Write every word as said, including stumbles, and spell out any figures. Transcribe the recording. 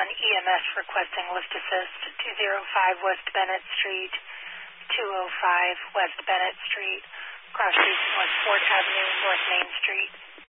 on E M S requesting lift assist, two oh five West Bennett Street, two oh five West Bennett Street, cross streets West Fort Avenue, North Main Street.